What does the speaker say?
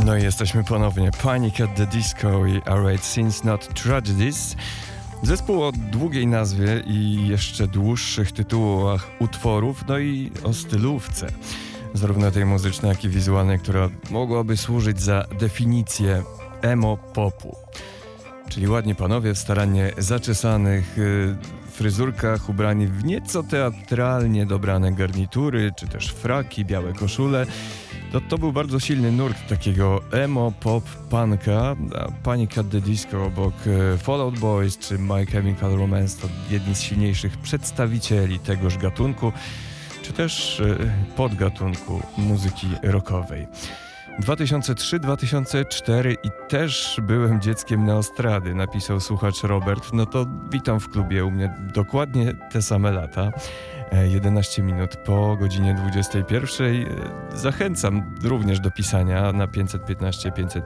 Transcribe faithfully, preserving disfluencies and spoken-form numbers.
No i jesteśmy ponownie. Panic at the Disco i Alright Sins Not Tragedies. Zespół o długiej nazwie i jeszcze dłuższych tytułach utworów, no i o stylówce. Zarówno tej muzycznej, jak i wizualnej, która mogłaby służyć za definicję emo popu. Czyli ładni panowie w starannie zaczesanych y, fryzurkach, ubrani w nieco teatralnie dobrane garnitury, czy też fraki, białe koszule. To, to był bardzo silny nurt takiego emo, pop, punka. A Panic at the Disco obok y, Fall Out Boys czy My Chemical Romance to jedni z silniejszych przedstawicieli tegoż gatunku, czy też y, podgatunku muzyki rockowej. dwa tysiące trzeci do dwa tysiące czwartego i też byłem dzieckiem neostrady, napisał słuchacz Robert. No to witam w klubie, u mnie dokładnie te same lata. jedenaście minut po godzinie dwudziestej pierwszej. Zachęcam również do pisania na pięćset piętnaście pięćset